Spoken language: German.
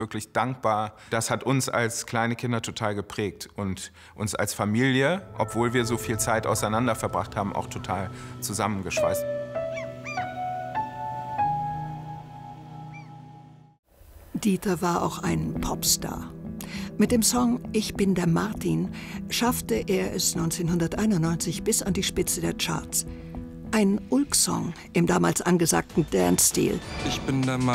Wirklich dankbar. Das hat uns als kleine Kinder total geprägt und uns als Familie, obwohl wir so viel Zeit auseinander verbracht haben, auch total zusammengeschweißt. Dieter war auch ein Popstar. Mit dem Song »Ich bin der Martin« schaffte er es 1991 bis an die Spitze der Charts. Ein Ulk-Song im damals angesagten Dance-Stil. Ich bin der Martin.